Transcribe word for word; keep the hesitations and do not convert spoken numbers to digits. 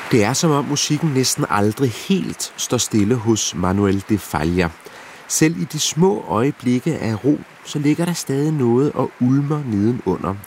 Det er som om musikken næsten aldrig helt står stille hos Manuel de Falla. Selv i de små øjeblikke af ro, så ligger der stadig noget og ulmer nedenunder.